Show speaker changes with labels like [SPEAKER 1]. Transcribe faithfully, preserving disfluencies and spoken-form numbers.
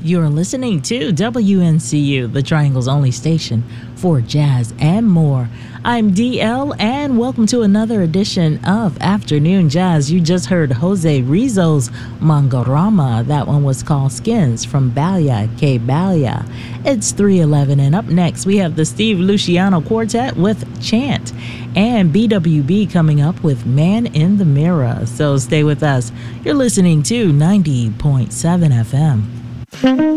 [SPEAKER 1] You're listening to W N C U, the Triangle's only station for jazz and more. I'm D L, and welcome to another edition of Afternoon Jazz. You just heard Jose Rizzo's Mangorama. That one was called Skins from Balia K Balia. It's three eleven, and up next we have the Steve Luciano Quartet with Chant, and B W B coming up with Man in the Mirror. So stay with us. You're listening to ninety point seven F M.